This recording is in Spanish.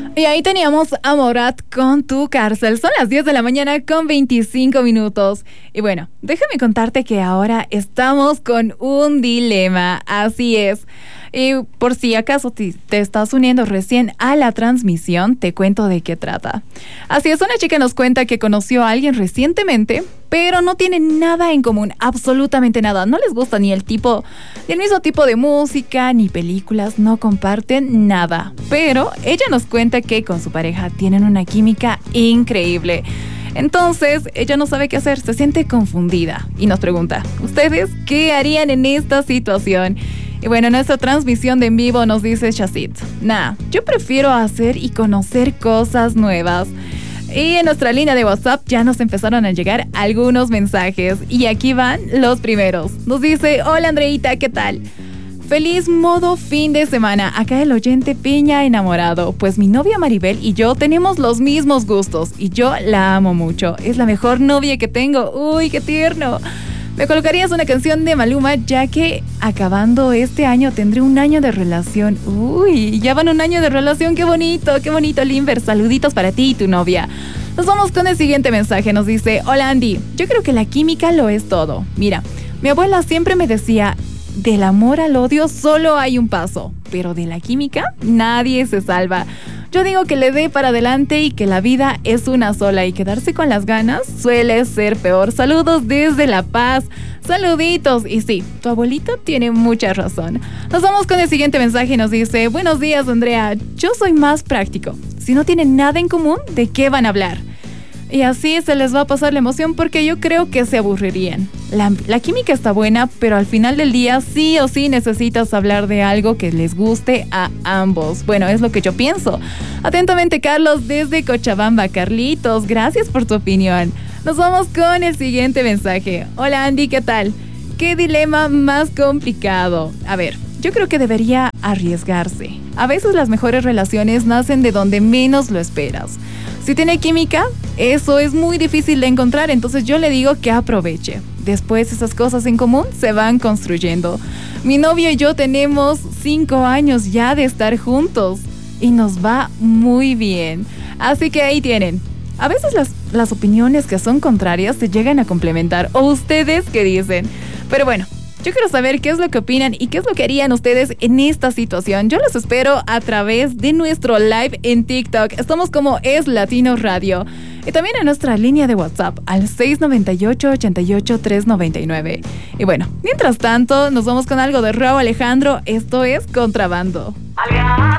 Y ahí teníamos a Morat con Tu Cárcel. Son las 10 de la mañana con 25 minutos. Y bueno, déjame contarte que ahora estamos con un dilema. Así es. Y por si acaso te estás uniendo recién a la transmisión, te cuento de qué trata. Así es, una chica nos cuenta que conoció a alguien recientemente, pero no tienen nada en común, absolutamente nada. No les gusta ni el mismo tipo de música, ni películas, no comparten nada. Pero ella nos cuenta que con su pareja tienen una química increíble. Entonces, ella no sabe qué hacer, se siente confundida y nos pregunta, ¿ustedes qué harían en esta situación? Y bueno, en nuestra transmisión de en vivo nos dice Shazit, yo prefiero hacer y conocer cosas nuevas. Y en nuestra línea de WhatsApp ya nos empezaron a llegar algunos mensajes y aquí van los primeros. Nos dice, hola Andreita, ¿qué tal? Feliz modo fin de semana. Acá el oyente Piña enamorado. Pues mi novia Maribel y yo tenemos los mismos gustos y yo la amo mucho. Es la mejor novia que tengo. Uy, qué tierno. Me colocarías una canción de Maluma, ya que acabando este año tendré un año de relación. Uy, ya van un año de relación. Qué bonito, Limber. Saluditos para ti y tu novia. Nos vamos con el siguiente mensaje. Nos dice, hola Andy, yo creo que la química lo es todo. Mira, mi abuela siempre me decía, del amor al odio solo hay un paso, pero de la química nadie se salva. Yo digo que le dé para adelante y que la vida es una sola y quedarse con las ganas suele ser peor. Saludos desde La Paz. Saluditos. Y sí, tu abuelito tiene mucha razón. Nos vamos con el siguiente mensaje y nos dice, buenos días Andrea, yo soy más práctico. Si no tienen nada en común, ¿de qué van a hablar? Y así se les va a pasar la emoción porque yo creo que se aburrirían. La química está buena, pero al final del día sí o sí necesitas hablar de algo que les guste a ambos. Bueno, es lo que yo pienso. Atentamente, Carlos, desde Cochabamba. Carlitos, gracias por tu opinión. Nos vamos con el siguiente mensaje. Hola Andy, ¿qué tal? ¿Qué dilema más complicado? A ver, yo creo que debería arriesgarse. A veces las mejores relaciones nacen de donde menos lo esperas. Si tiene química, eso es muy difícil de encontrar, entonces yo le digo que aproveche. Después esas cosas en común se van construyendo. Mi novio y yo tenemos 5 años ya de estar juntos y nos va muy bien. Así que ahí tienen. A veces las opiniones que son contrarias se llegan a complementar. ¿O ustedes qué dicen? Pero bueno, yo quiero saber qué es lo que opinan y qué es lo que harían ustedes en esta situación. Yo los espero a través de nuestro live en TikTok. Estamos como Es Latino Radio. Y también en nuestra línea de WhatsApp al 698-88-399. Y bueno, mientras tanto, nos vamos con algo de Rauw Alejandro. Esto es Contrabando.